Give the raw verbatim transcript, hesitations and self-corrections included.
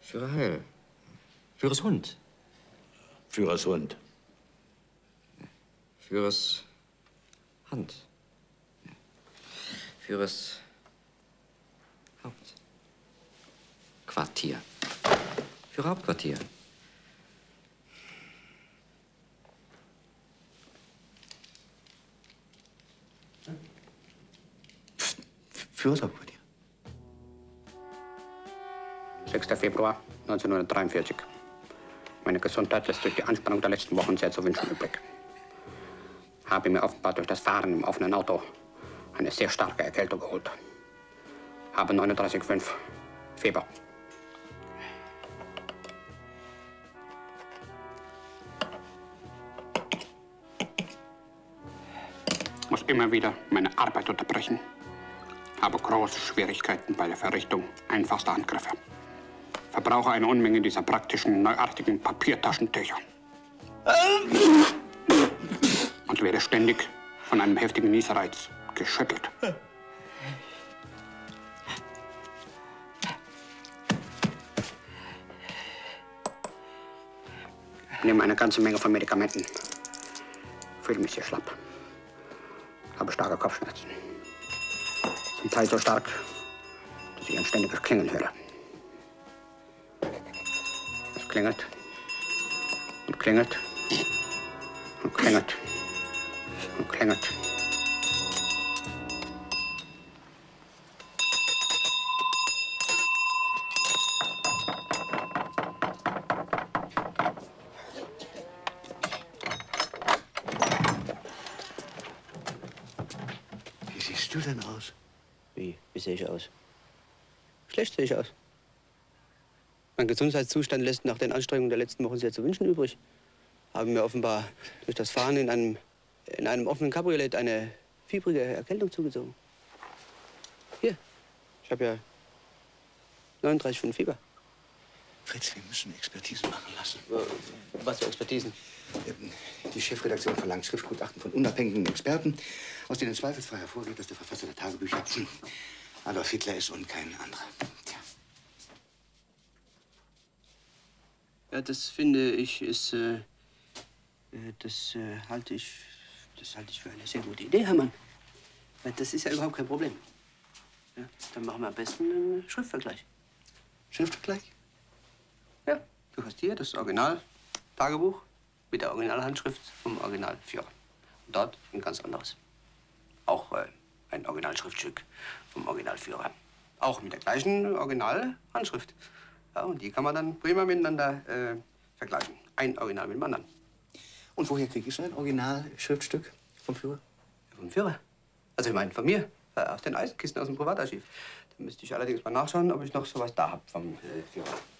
Führer Heil. Führers Hund. Führers Hund. Führers Hand. Führers Hauptquartier. Führer Hauptquartier. Führers Hauptquartier. sechster Februar neunzehnhundertdreiundvierzig. Meine Gesundheit lässt durch die Anspannung der letzten Wochen sehr zu wünschen übrig. Habe mir offenbar durch das Fahren im offenen Auto eine sehr starke Erkältung geholt. Habe neununddreißig Komma fünf Fieber. Muss immer wieder meine Arbeit unterbrechen. Habe große Schwierigkeiten bei der Verrichtung einfachster Handgriffe. Verbrauche eine Unmenge dieser praktischen, neuartigen Papiertaschentücher. Und werde ständig von einem heftigen Niesereiz geschüttelt. Ich nehme eine ganze Menge von Medikamenten. Fühle mich sehr schlapp. Habe starke Kopfschmerzen. Zum Teil so stark, dass ich ein ständiges Klingeln höre. Es klingelt und klingelt und klingelt und klingelt. Wie siehst du denn aus? Wie? Wie sehe ich aus? Schlecht sehe ich aus. Mein Gesundheitszustand lässt nach den Anstrengungen der letzten Wochen sehr zu wünschen übrig. Haben mir offenbar durch das Fahren in einem, in einem offenen Cabriolet eine fiebrige Erkältung zugezogen. Hier, ich habe ja neununddreißig Komma fünf Fieber. Fritz, wir müssen Expertisen machen lassen. Was für Expertisen? Die Chefredaktion verlangt Schriftgutachten von unabhängigen Experten, aus denen zweifelsfrei hervorgeht, dass der Verfasser der Tagebücher Adolf Hitler ist und kein anderer. Tja. Ja, das finde ich ist, äh, das äh, halte ich, das halte ich für eine sehr gute Idee, Hermann. Weil das ist ja überhaupt kein Problem. Ja, dann machen wir am besten einen Schriftvergleich. Schriftvergleich? Ja, du hast hier das Original-Tagebuch mit der Originalhandschrift vom Originalführer. Und dort ein ganz anderes. Auch äh, ein Originalschriftstück vom Originalführer. Auch mit der gleichen Originalhandschrift. Ja, und die kann man dann prima miteinander äh, vergleichen. Ein Original mit dem anderen. Und woher kriege ich so ein Originalschriftstück vom Führer? Vom Führer? Also ich meine von mir, äh, aus den Eisenkisten aus dem Privatarchiv. Da müsste ich allerdings mal nachschauen, ob ich noch sowas da habe vom äh, Führer.